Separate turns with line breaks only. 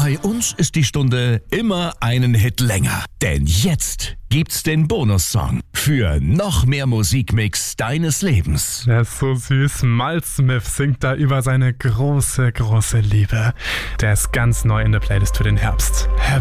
Bei uns ist die Stunde immer einen Hit länger. Denn jetzt gibt's den Bonussong für noch mehr Musikmix deines Lebens.
Der ist so süß. Mal Smith singt da über seine große, große Liebe. Der ist ganz neu in der Playlist für den Herbst.